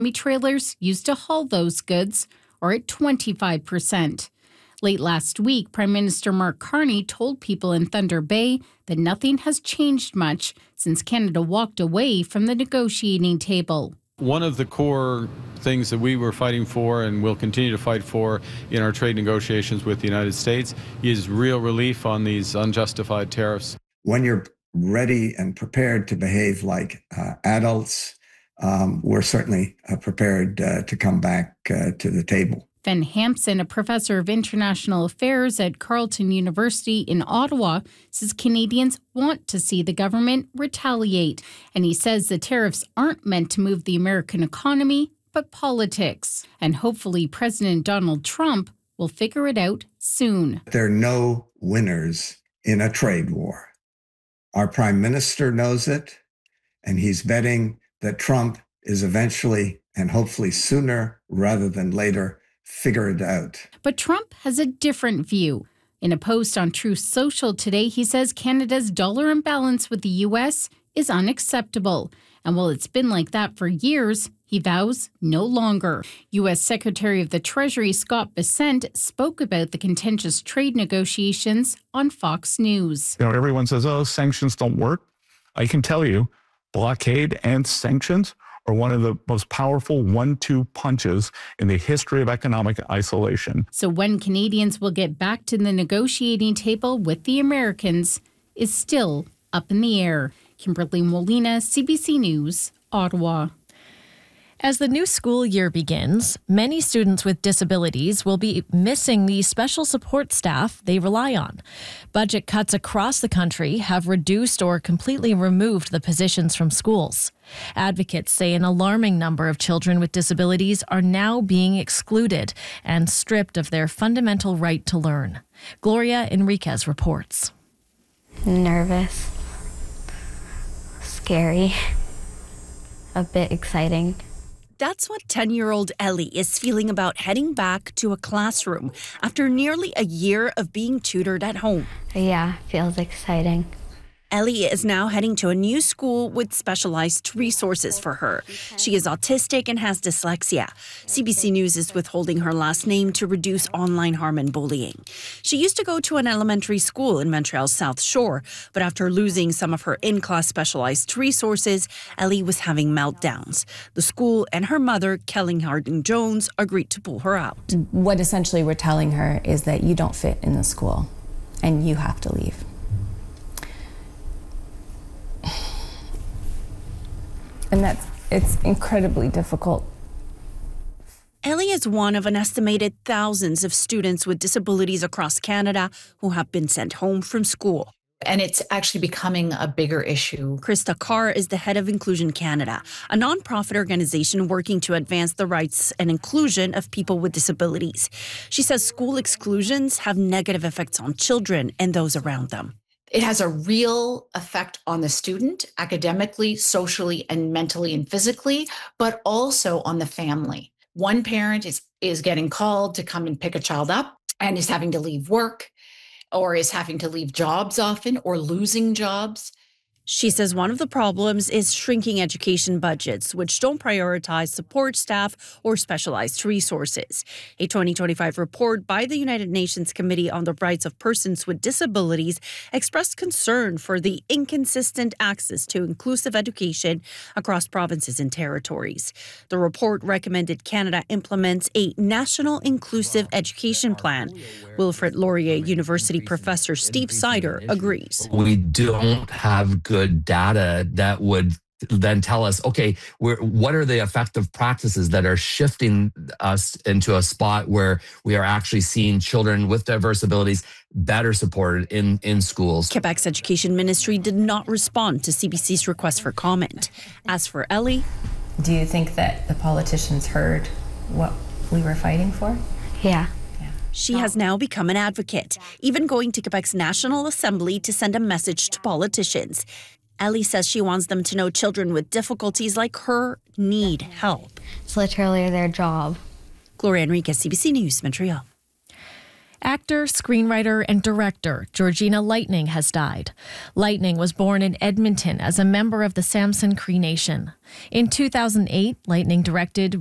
trailers used to haul those goods, or at 25%. Late last week, Prime Minister Mark Carney told people in Thunder Bay that nothing has changed much since Canada walked away from the negotiating table. One of the core things that we were fighting for and will continue to fight for in our trade negotiations with the United States is real relief on these unjustified tariffs. When you're ready and prepared to behave like adults, we're certainly prepared to come back to the table. Ben Hampson, a professor of international affairs at Carleton University in Ottawa, says Canadians want to see the government retaliate. And he says the tariffs aren't meant to move the American economy, but politics. And hopefully President Donald Trump will figure it out soon. There are no winners in a trade war. Our Prime Minister knows it, and he's betting that Trump is eventually, and hopefully sooner rather than later, figure it out. But Trump has a different view. In a post on Truth Social today, he says Canada's dollar imbalance with the U.S. is unacceptable. And while it's been like that for years, he vows no longer. U.S. Secretary of the Treasury Scott Bessent spoke about the contentious trade negotiations on Fox News. Everyone says, sanctions don't work. I can tell you, blockade and sanctions are one of the most powerful 1-2 punches in the history of economic isolation. So when Canadians will get back to the negotiating table with the Americans is still up in the air. Kimberly Molina, CBC News, Ottawa. As the new school year begins, many students with disabilities will be missing the special support staff they rely on. Budget cuts across the country have reduced or completely removed the positions from schools. Advocates say an alarming number of children with disabilities are now being excluded and stripped of their fundamental right to learn. Gloria Enriquez reports. Nervous, scary, a bit exciting. That's what 10-year-old Ellie is feeling about heading back to a classroom after nearly a year of being tutored at home. Yeah, feels exciting. Ellie is now heading to a new school with specialized resources for her. She is autistic and has dyslexia. CBC News is withholding her last name to reduce online harm and bullying. She used to go to an elementary school in Montreal's South Shore, but after losing some of her in-class specialized resources, Ellie was having meltdowns. The school and her mother, Kelly Harding-Jones, agreed to pull her out. What essentially we're telling her is that you don't fit in the school and you have to leave. And it's incredibly difficult. Ellie is one of an estimated thousands of students with disabilities across Canada who have been sent home from school. And it's actually becoming a bigger issue. Krista Carr is the head of Inclusion Canada, a nonprofit organization working to advance the rights and inclusion of people with disabilities. She says school exclusions have negative effects on children and those around them. It has a real effect on the student, academically, socially, and mentally and physically, but also on the family. One parent is getting called to come and pick a child up and is having to leave work or is having to leave jobs often or losing jobs. She says one of the problems is shrinking education budgets, which don't prioritize support staff or specialized resources. A 2025 report by the United Nations Committee on the Rights of Persons with Disabilities expressed concern for the inconsistent access to inclusive education across provinces and territories. The report recommended Canada implements a national inclusive education plan. Wilfrid Laurier University professor Steve Sider agrees. We don't have good data that would then tell us, okay, what are the effective practices that are shifting us into a spot where we are actually seeing children with diverse abilities better supported in schools. Quebec's Education Ministry did not respond to CBC's request for comment. As for Ellie, do you think that the politicians heard what we were fighting for? Yeah. She has now become an advocate, even going to Quebec's National Assembly to send a message to politicians. Ellie says she wants them to know children with difficulties like her need help. It's literally their job. Gloria Enriquez, CBC News, Montreal. Actor, screenwriter, and director Georgina Lightning has died. Lightning was born in Edmonton as a member of the Samson Cree Nation. In 2008, Lightning directed